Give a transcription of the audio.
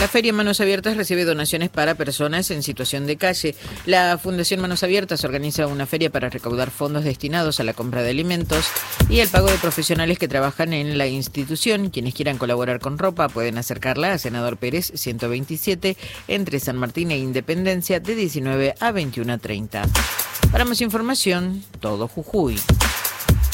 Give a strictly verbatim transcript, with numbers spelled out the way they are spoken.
La Feria Manos Abiertas recibe donaciones para personas en situación de calle. La Fundación Manos Abiertas organiza una feria para recaudar fondos destinados a la compra de alimentos y el pago de profesionales que trabajan en la institución. Quienes quieran colaborar con ropa pueden acercarla a Senador Pérez ciento veintisiete entre San Martín e Independencia de diecinueve a veintiuno treinta. Para más información, Todo Jujuy.